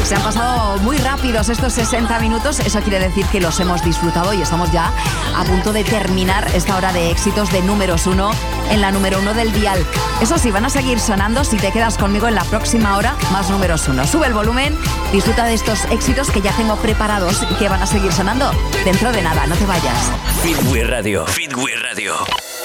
Se han pasado muy rápidos estos 60 minutos, eso quiere decir que los hemos disfrutado y estamos ya a punto de terminar esta hora de éxitos de números 1 en la número 1 del dial. Eso sí, van a seguir sonando si te quedas conmigo en la próxima hora, más números 1. Sube el volumen, disfruta de estos éxitos que ya tengo preparados y que van a seguir sonando dentro de nada, no te vayas. Feedway Radio.